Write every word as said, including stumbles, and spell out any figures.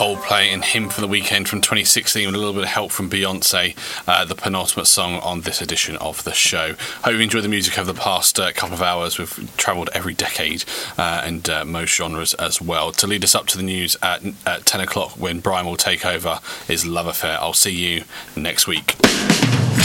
Coldplay and Hymn for the Weekend from twenty sixteen with a little bit of help from Beyonce, uh, the penultimate song on this edition of the show. Hope you enjoyed the music over the past uh, couple of hours. We've travelled every decade uh, and uh, most genres as well. To lead us up to the news at, at ten o'clock when Brian will take over is Love Affair. I'll see you next week.